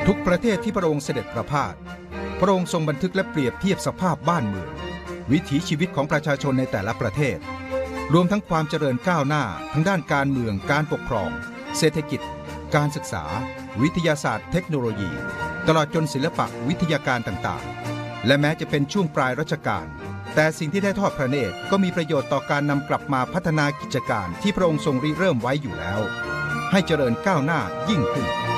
ทุกประเทศที่พระองค์เสด็จประพาสพระองค์ทรงบันทึกและเปรียบเทียบสภาพบ้านเมืองวิถีชีวิตของประชาชนในแต่ละประเทศรวมทั้งความเจริญก้าวหน้าทั้งด้านการเมืองการปกครองเศรษฐกิจการศึกษาวิทยาศาสตร์เทคโนโลยีตลอดจนศิลปะวิทยาการต่างๆและแม้จะเป็นช่วงปลายรัชกาลแต่สิ่งที่ได้ทอดพระเนตรก็มีประโยชน์ต่อการนำกลับมาพัฒนากิจการที่พระองค์ทรงริเริ่มไว้อยู่แล้วให้เจริญก้าวหน้ายิ่งขึ้น